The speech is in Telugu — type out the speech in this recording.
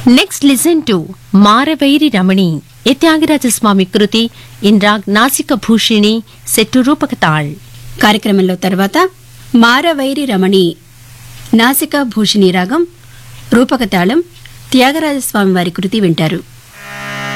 Next listen to Maravairi Ramani, a Tyagaraja Kriti in rag Nasika Bhushini set to Rupakatal. కార్యక్రమంలో తర్వాత మారవైరి రమణి నాసికా భూషిణి రాగం రూపకతాళం త్యాగరాజస్వామి వారి కృతి వింటారు.